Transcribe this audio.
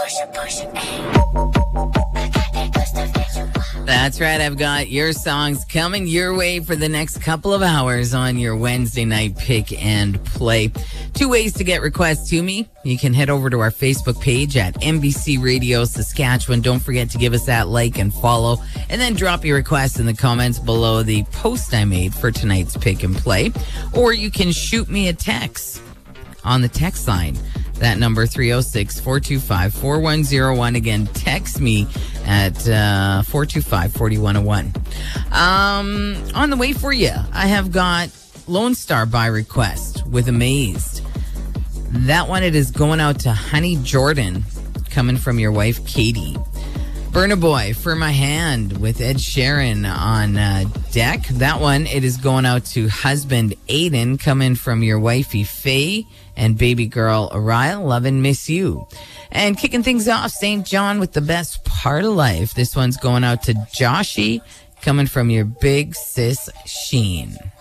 That's right. I've got your songs coming your way for the next couple of hours on your Wednesday night pick and play. 2 ways to get requests to me. You can head over to our Facebook page at MBC Radio Saskatchewan. Don't forget to give us that like and follow, and then drop your requests in the comments below the post I made for tonight's pick and play. Or you can shoot me a text on the text line. That number, 306-425-4101. Again, text me at 425-4101. On the way for you, I have got Lone Star by request with Amazed. That one, it is going out to Honey Jordan, coming from your wife, Katie. Burna Boy, For My Hand, with Ed Sheeran on deck. That one, it is going out to husband Aiden, coming from your wifey, Faye, and baby girl, Araya, Love and Miss You. And kicking things off, St. John with The Best Part of Life. This one's going out to Joshy, coming from your big sis, Sheen.